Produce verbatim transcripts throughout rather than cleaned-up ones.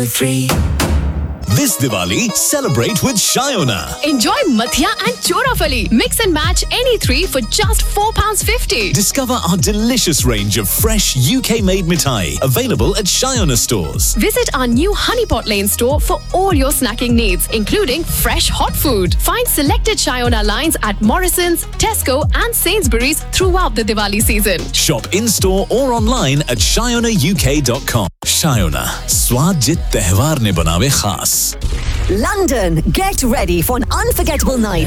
Free. This Diwali, celebrate with Shayona. Enjoy Mathia and Chorafali. Mix and match any three for just four pounds fifty. Discover our delicious range of fresh U K-made mithai available at Shayona stores. Visit our new Honeypot Lane store for all your snacking needs, including fresh hot food. Find selected Shayona lines at Morrison's, Tesco and Sainsbury's throughout the Diwali season. Shop in-store or online at shayona u k dot com. Shayona, स्वाद जित त्योहार ने बनावे खास. London, get ready for an unforgettable night.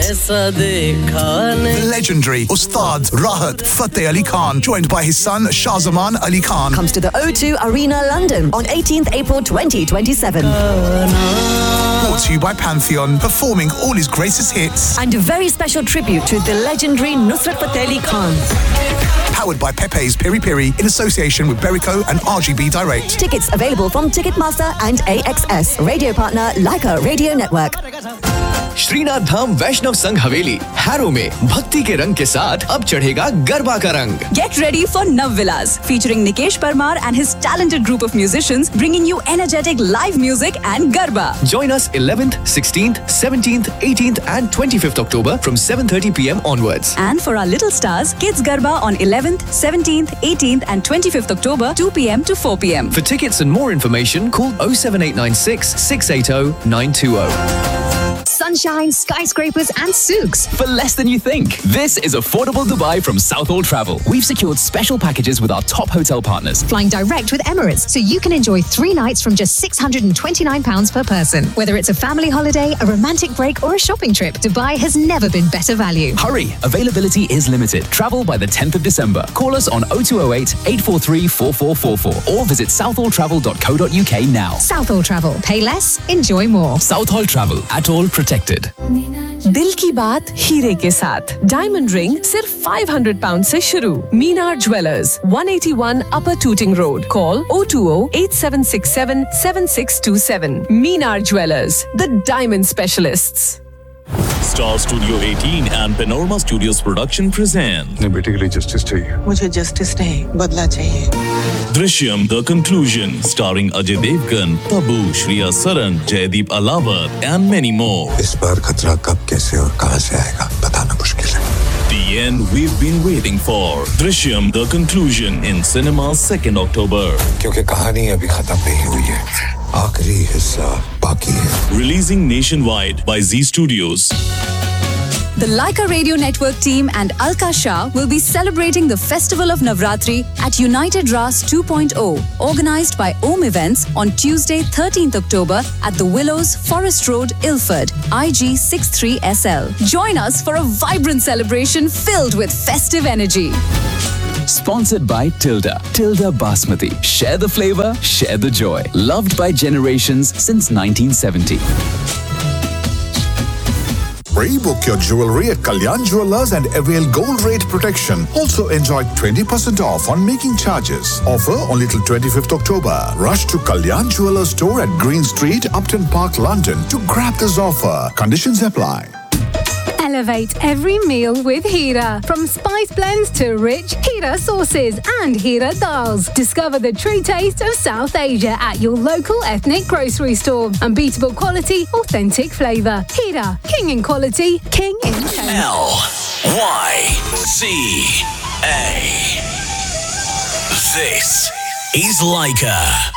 The legendary Ustad Rahat Fateh Ali Khan, joined by his son Shah Zaman Ali Khan, comes to the O two Arena, London on eighteenth April twenty twenty-seven. Brought to you by Pantheon, performing all his greatest hits. And a very special tribute to the legendary Nusrat Fateh Ali Khan. Powered by Pepe's Piri Piri in association with Berico and R G B Direct. Tickets available from Ticketmaster and A X S. Radio partner Leica Radio Network. Srinath धाम वैष्णव संघ हवेली harrow में भक्ति के रंग के साथ अब चढ़ेगा गरबा का रंग. Get ready for Navvilas, featuring Nikesh Parmar and his talented group of musicians, bringing you energetic live music and garba. Join us eleventh, sixteenth, seventeenth, eighteenth and twenty-fifth October from seven thirty p m onwards. And for our little stars, Kids Garba on eleventh, seventeenth, eighteenth and twenty-fifth October, two p m to four p m. For tickets and more information, call oh seven eight nine six, six eight oh, nine two oh. Sunshine, skyscrapers and souks. For less than you think. This is Affordable Dubai from Southall Travel. We've secured special packages with our top hotel partners. Flying direct with Emirates, so you can enjoy three nights from just six hundred twenty-nine pounds per person. Whether it's a family holiday, a romantic break or a shopping trip, Dubai has never been better value. Hurry! Availability is limited. Travel by the tenth of December. Call us on oh two oh eight, eight four three, four four four four or visit southall travel dot co dot u k now. Southall Travel. Pay less, enjoy more. Southall Travel. At all protected. दिल की बात हीरे के साथ. Diamond ring सिर्फ five hundred pounds से शुरू. Meenar Jewellers, one eighty-one Upper Tooting Road. Call oh two oh, eight seven six seven, seven six two seven. Meenar Jewellers, the diamond specialists. Star Studio eighteen and Panorama Studios production present अपने बेटे के लिए justice चाहिए. मुझे justice नहीं, बदला चाहिए. Drishyam The Conclusion, starring Ajay Devgan, Tabu, Shriya Saran, Jaideep Alawat and many more. इस बार खतरा कब कैसे और कहां से आएगा बताना मुश्किल है. The end we've been waiting for. Drishyam The Conclusion in cinemas second October. क्योंकि कहानी अभी खत्म नहीं हुई है. आखिरी हिस्सा बाकी है. Releasing nationwide by Z Studios. The Leica Radio Network team and Alka Shah will be celebrating the Festival of Navratri at United Ras two point oh, organised by Om Events on Tuesday, thirteenth October at the Willows, Forest Road, Ilford, I G sixty-three S L. Join us for a vibrant celebration filled with festive energy. Sponsored by Tilda. Tilda Basmati. Share the flavor, share the joy. Loved by generations since nineteen seventy. Pre-book your jewelry at Kalyan Jewellers and avail gold rate protection. Also enjoy twenty percent off on making charges. Offer only till twenty-fifth October. Rush to Kalyan Jewellers store at Green Street, Upton Park, London to grab this offer. Conditions apply. Elevate every meal with Hira. From spice blends to rich Hira sauces and Hira dals. Discover the true taste of South Asia at your local ethnic grocery store. Unbeatable quality, authentic flavour. Hira, king in quality, king in taste. L Y C A. This is Leica.